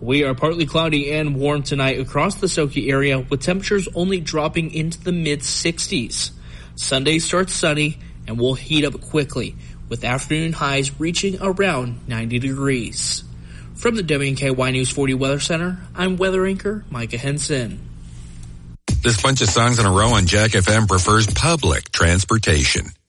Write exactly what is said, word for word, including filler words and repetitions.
We are partly cloudy and warm tonight across the Soki area, with temperatures only dropping into the mid sixties. Sunday starts sunny and will heat up quickly, with afternoon highs reaching around ninety degrees. From the W K Y News forty Weather Center, I'm weather anchor Micah Henson. This bunch of songs in a row on Jack F M prefers public transportation.